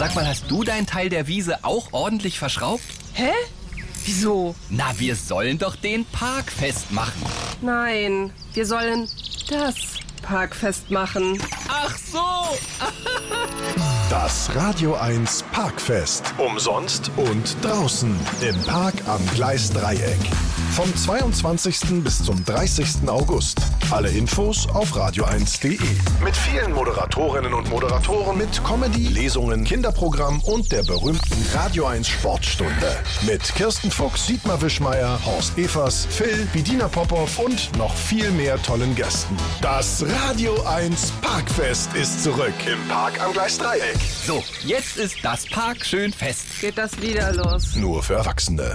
Sag mal, hast du deinen Teil der Wiese auch ordentlich verschraubt? Hä? Wieso? Na, wir sollen doch den Park festmachen. Nein, wir sollen das Park festmachen. Ach so! Das Radio 1 Parkfest. Umsonst und draußen im Park am Gleisdreieck. Vom 22. bis zum 30. August. Alle Infos auf radio1.de. Mit vielen Moderatorinnen und Moderatoren, mit Comedy, Lesungen, Kinderprogramm und der berühmten Radio 1 Sportstunde. Mit Kirsten Fuchs, Dietmar Wischmeier, Horst Evers, Phil, Bedina Popov und noch viel mehr tollen Gästen. Das Radio 1 Parkfest ist zurück im Park am Gleisdreieck. So, jetzt ist das Park schön fest. Geht das wieder los? Nur für Erwachsene.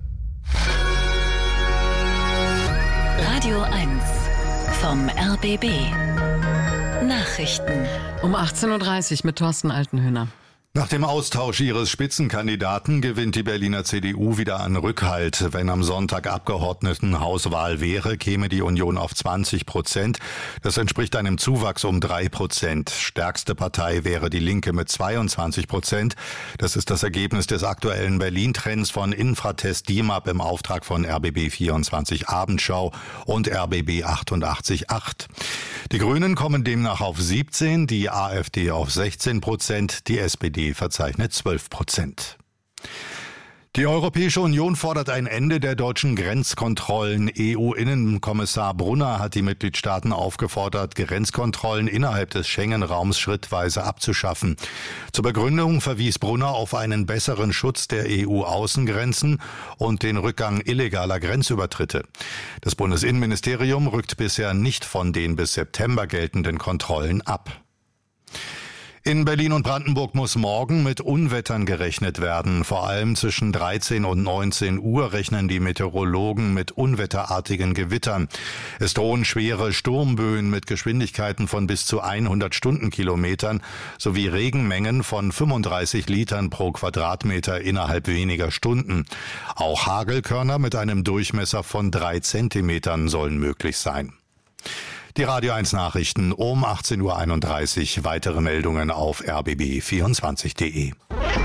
Radio 1 vom RBB. Nachrichten. Um 18.30 Uhr mit Thorsten Altenhöhner. Nach dem Austausch ihres Spitzenkandidaten gewinnt die Berliner CDU wieder an Rückhalt. Wenn am Sonntag Abgeordnetenhauswahl wäre, käme die Union auf 20%. Das entspricht einem Zuwachs um 3%. Stärkste Partei wäre die Linke mit 22%. Das ist das Ergebnis des aktuellen Berlin-Trends von Infratest DIMAP im Auftrag von RBB 24 Abendschau und RBB 88.8. Die Grünen kommen demnach auf 17%, die AfD auf 16%, die SPD verzeichnet 12%. Die Europäische Union fordert ein Ende der deutschen Grenzkontrollen. EU-Innenkommissar Brunner hat die Mitgliedstaaten aufgefordert, Grenzkontrollen innerhalb des Schengen-Raums schrittweise abzuschaffen. Zur Begründung verwies Brunner auf einen besseren Schutz der EU-Außengrenzen und den Rückgang illegaler Grenzübertritte. Das Bundesinnenministerium rückt bisher nicht von den bis September geltenden Kontrollen ab. In Berlin und Brandenburg muss morgen mit Unwettern gerechnet werden. Vor allem zwischen 13 und 19 Uhr rechnen die Meteorologen mit unwetterartigen Gewittern. Es drohen schwere Sturmböen mit Geschwindigkeiten von bis zu 100 Stundenkilometern sowie Regenmengen von 35 Litern pro Quadratmeter innerhalb weniger Stunden. Auch Hagelkörner mit einem Durchmesser von 3 Zentimetern sollen möglich sein. Die Radio 1 Nachrichten um 18.31 Uhr. Weitere Meldungen auf rbb24.de.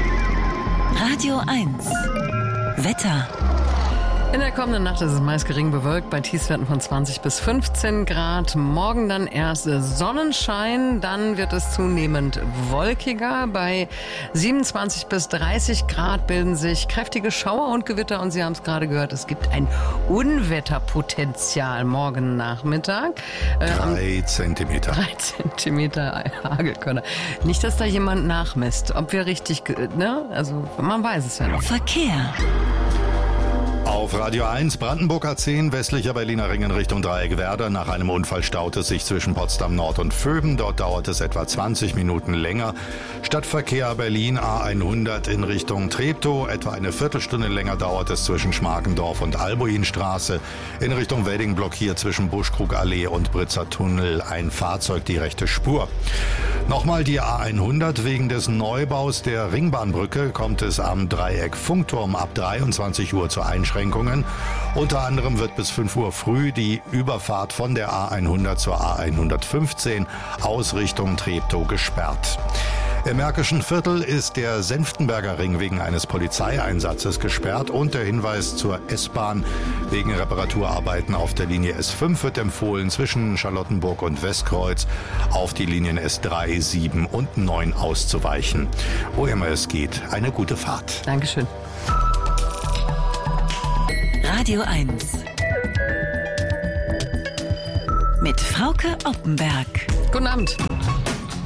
Radio 1 Wetter. In der kommenden Nacht ist es meist gering bewölkt bei Tiefstwerten von 20 bis 15 Grad. Morgen dann erst Sonnenschein, dann wird es zunehmend wolkiger. Bei 27 bis 30 Grad bilden sich kräftige Schauer und Gewitter. Und Sie haben es gerade gehört, es gibt ein Unwetterpotenzial morgen Nachmittag. 3 Zentimeter. 3 Zentimeter Hagelkörner. Nicht, dass da jemand nachmisst. Ob wir richtig, ne? Also man weiß es ja noch. Verkehr. Auf Radio 1 Brandenburg A10, westlicher Berliner Ring in Richtung Dreieckwerder. Nach einem Unfall staut es sich zwischen Potsdam Nord und Vöben. Dort dauert es etwa 20 Minuten länger. Stadtverkehr Berlin A100 in Richtung Treptow. Etwa eine Viertelstunde länger dauert es zwischen Schmarkendorf und Albuinstraße. In Richtung Wedding blockiert zwischen Buschkrugallee und Britzer Tunnel ein Fahrzeug die rechte Spur. Nochmal die A100. Wegen des Neubaus der Ringbahnbrücke kommt es am Dreieck Funkturm ab 23 Uhr zu Einschränkungen. Unter anderem wird bis 5 Uhr früh die Überfahrt von der A100 zur A115 aus Richtung Treptow gesperrt. Im Märkischen Viertel ist der Senftenberger Ring wegen eines Polizeieinsatzes gesperrt und der Hinweis zur S-Bahn wegen Reparaturarbeiten auf der Linie S5 wird empfohlen, zwischen Charlottenburg und Westkreuz auf die Linien S3, 7 und 9 auszuweichen. Wo immer es geht, eine gute Fahrt. Dankeschön. Radio 1 mit Frauke Oppenberg. Guten Abend.